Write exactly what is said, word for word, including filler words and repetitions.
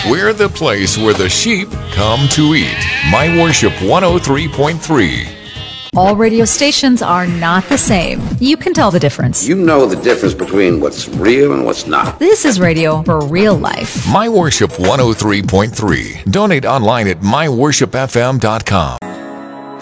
We're the place where the sheep come to eat. My Worship one oh three point three. All radio stations are not the same. You can tell the difference. You know the difference between what's real and what's not. This is radio for real life. My Worship one oh three point three. Donate online at my worship f m dot com.